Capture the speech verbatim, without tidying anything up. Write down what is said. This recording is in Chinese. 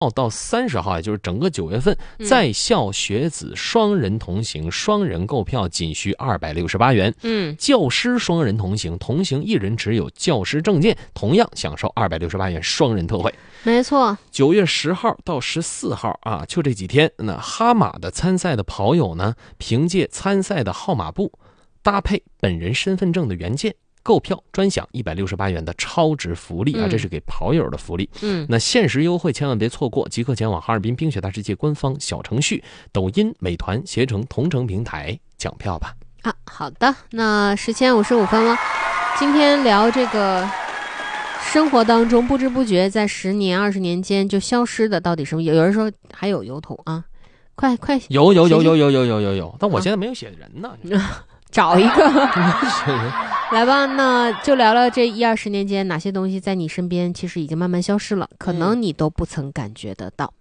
到三十号，也就是整个九月份， 嗯、 在校学子双人同行，双人购票仅需二百六十八元。 嗯， 教师双人同行，同行一人持有教师证件，同样享受二百六十八元双人特惠。 没错， 九月十号到十四号啊，就这几天，那哈马的参赛的跑友呢，凭借参赛的号码布搭配本人身份证的原件，购票专享一百六十八元的超值福利啊！这是给跑友的福利。 嗯， 那限时优惠千万别错过，即刻前往哈尔滨冰雪大世界官方小程序、抖音、美团、携程同城平台抢票吧。 啊，好的，那时间五十五分了。今天聊这个生活当中不知不觉在十年、二十年间就消失的到底什么？有人说还有油桶啊，快快有有有有有有有有有，但我现在没有写人呢。 啊找一个来吧，那就聊聊这一二十年间哪些东西在你身边其实已经慢慢消失了，可能你都不曾感觉得到。